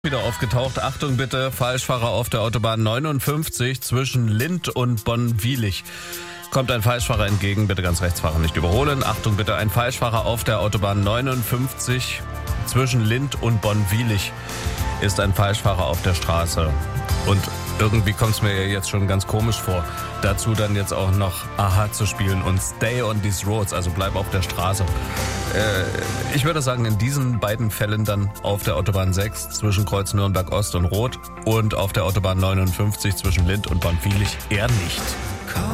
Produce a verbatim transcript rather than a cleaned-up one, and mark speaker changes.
Speaker 1: Wieder aufgetaucht. Achtung bitte, Falschfahrer auf der Autobahn neunundfünfzig zwischen Lindt und Bonn-Wielich. Kommt ein Falschfahrer entgegen, bitte ganz rechts fahren, nicht überholen. Achtung bitte, ein Falschfahrer auf der Autobahn neunundfünfzig zwischen Lindt und Bonn-Wielich ist ein Falschfahrer auf der Straße. Und irgendwie kommt es mir ja jetzt schon ganz komisch vor, dazu dann jetzt auch noch Aha zu spielen und Stay on these roads, also bleib auf der Straße. Äh, ich würde sagen, in diesen beiden Fällen dann auf der Autobahn sechs zwischen Kreuz Nürnberg Ost und Rot und auf der Autobahn neunundfünfzig zwischen Lindt und Bonn-Wielich eher nicht.